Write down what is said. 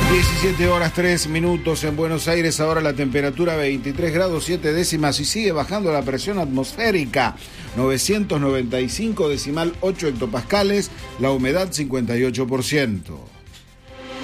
17 horas 3 minutos en Buenos Aires, ahora la temperatura 23 grados 7 décimas y sigue bajando la presión atmosférica, 995 decimal 8 hectopascales, la humedad 58%.